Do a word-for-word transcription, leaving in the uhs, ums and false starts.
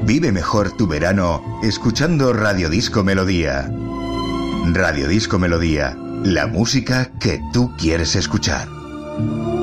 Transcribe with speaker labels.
Speaker 1: Vive mejor tu verano escuchando Radio Disco Melodía. Radio Disco Melodía, la música que tú quieres escuchar.